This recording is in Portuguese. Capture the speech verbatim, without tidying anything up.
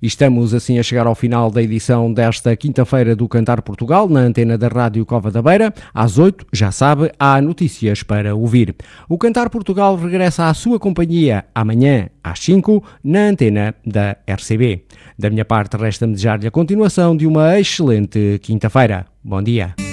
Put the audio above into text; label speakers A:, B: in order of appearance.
A: E estamos assim a chegar ao final da edição desta quinta-feira do Cantar Portugal, na antena da Rádio Cova da Beira. Às oito, já sabe, há notícias para ouvir. O Cantar Portugal regressa à sua companhia amanhã às cinco, na antena da R C B. Da minha parte, resta-me desejar-lhe a continuação de uma excelente quinta-feira. Bom dia.